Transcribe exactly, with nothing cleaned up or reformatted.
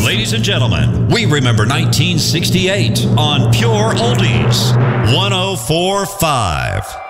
Ladies and gentlemen, we remember nineteen sixty-eight on Pure Oldies one oh four point five.